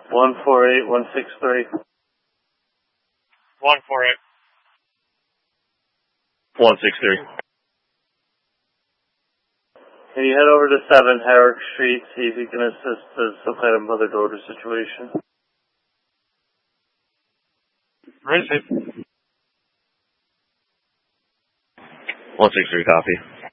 148163. 148. 163. Can you head over to 7 Herrick Street, see if you can assist some kind of mother-daughter situation? Receive. 163, copy.